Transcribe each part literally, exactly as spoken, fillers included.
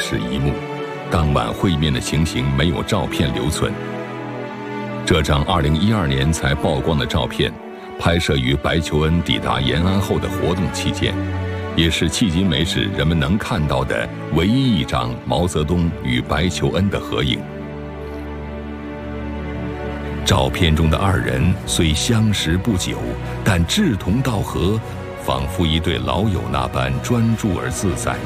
史一幕，当晚会面的情形没有照片留存。这张二零一二年才曝光的照片，拍摄于白求恩抵达延安后的活动期间，也是迄今为止人们能看到的唯一一张毛泽东与白求恩的合影。照片中的二人虽相识不久，但志同道合，仿佛一对老友那般专注而自在。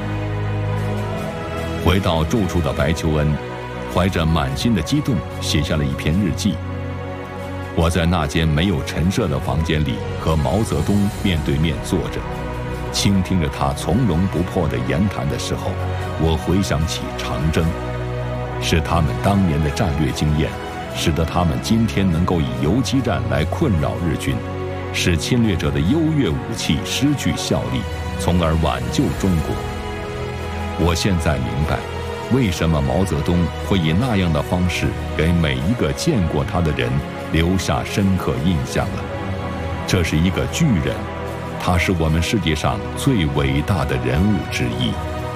回到住处的白求恩，怀着满心的激动，写下了一篇日记。我在那间没有陈设的房间里，和毛泽东面对面坐着，倾听着他从容不迫的言谈的时候，我回想起长征，是他们当年的战略经验，使得他们今天能够以游击战来困扰日军，使侵略者的优越武器失去效力，从而挽救中国。我现在明白，为什么毛泽东会以那样的方式给每一个见过他的人留下深刻印象了。这是一个巨人，他是我们世界上最伟大的人物之一。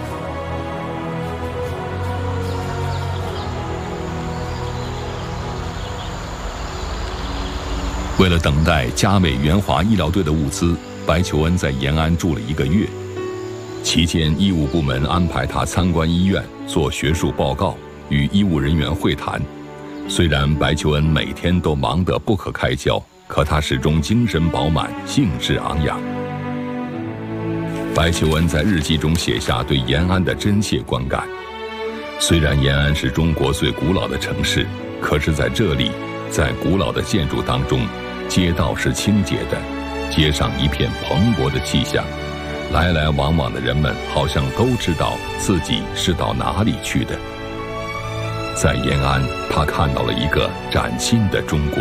为了等待嘉美援华医疗队的物资，白求恩在延安住了一个月。期间，医务部门安排他参观医院，做学术报告，与医务人员会谈。虽然白求恩每天都忙得不可开交，可他始终精神饱满，兴致昂扬。白求恩在日记中写下对延安的真切观感。虽然延安是中国最古老的城市，可是在这里，在古老的建筑当中，街道是清洁的，街上一片蓬勃的气象，来来往往的人们好像都知道自己是到哪里去的。在延安，他看到了一个崭新的中国。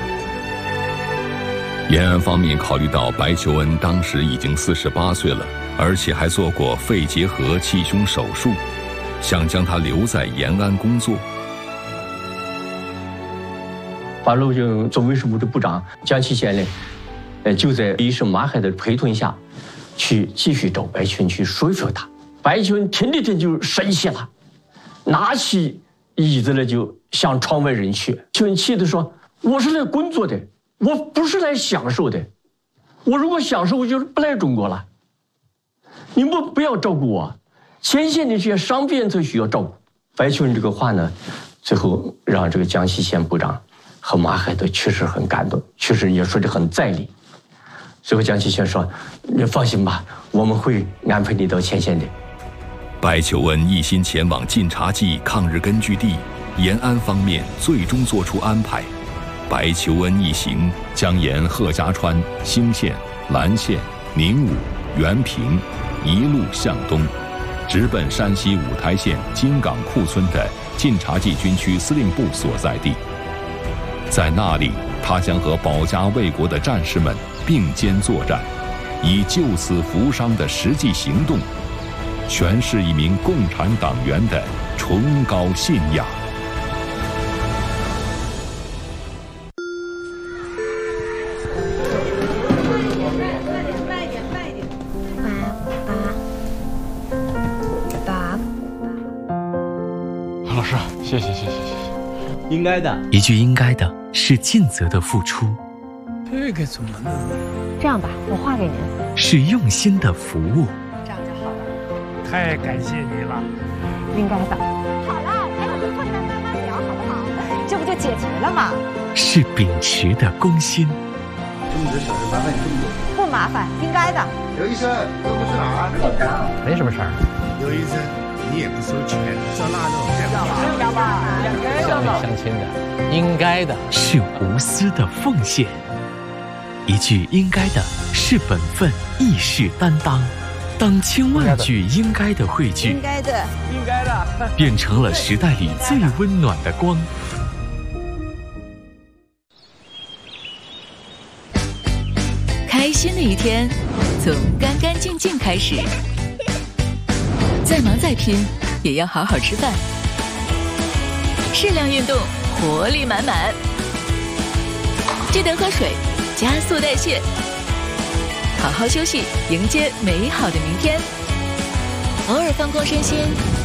延安方面考虑到白求恩当时已经四十八岁了，而且还做过肺结核气胸手术，想将他留在延安工作。 八路军总卫生部的部长江启贤呢，呃，就在医生马海的陪同下，去继续找白求恩去说服他。白求恩听着听就生气了，拿起椅子了就向窗外扔去。求恩气地说：“我是来工作的，我不是来享受的。我如果享受，我就不来中国了。你们不要照顾我，前线的这些伤病才需要照顾。”白求恩这个话呢，最后让这个江启贤部长和马海都确实很感动，确实也说得很在理。最后江启贤说：“你放心吧，我们会安排你到前线的。” 白求恩一心前往晋察冀抗日根据地，延安方面最终作出安排。白求恩一行将沿贺家川、兴县、岚县、宁武、原平一路向东，直奔山西五台县金港库村的晋察冀军区司令部所在地。在那里，他将和保家卫国的战士们并肩作战，以救死扶伤的实际行动，诠释一名共产党员的崇高信仰。 老师，谢谢谢谢谢谢。 应该的， 一句应该的是尽责的付出， 这个怎么弄？ 这样吧，我画给您。 是用心的服务。 这样就好了。 太感谢你了。 应该的。好了，还有最后一段慢慢聊，好不好？这不就解决了吗？ 是秉持的公心。 这么多小事麻烦你这么多。 不麻烦，应该的。 刘医生，这不是哪儿？ 没什么事儿。 刘医生，你也不收钱，照那种。 要吧， 乡里乡亲的，应该的。 是无私的奉献。一句应该的是本分，义士担当。当千万句应该的汇聚， 应该的， 应该的， 变成了时代里最温暖的光。 开心的一天，从干干净净开始。再忙再拼，也要好好吃饭。适量运动，活力满满。记得喝水，加速代谢。好好休息，迎接美好的明天。偶尔放空身心，